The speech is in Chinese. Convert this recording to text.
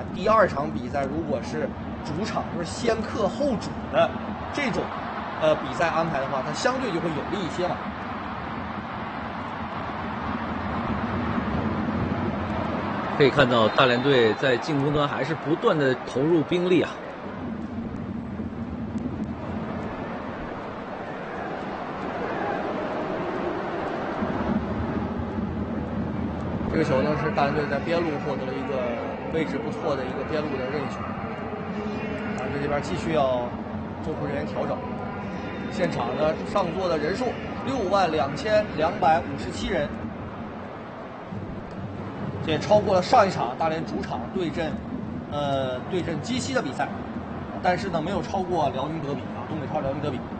第2场比赛如果是主场就是先客后主的这种比赛安排的话，它相对就会有利一些嘛。 可以看到大连队在进攻端还是不断的投入兵力啊。 这个球呢是大连队在边路获得了一个位置不错的一个边路的任意球。大连队这边继续要救护人员调整。现场的上座的人数62257人，这也超过了上一场大连主场对阵鸡西的比赛，但是呢没有超过辽宁德比啊，东北超辽宁德比。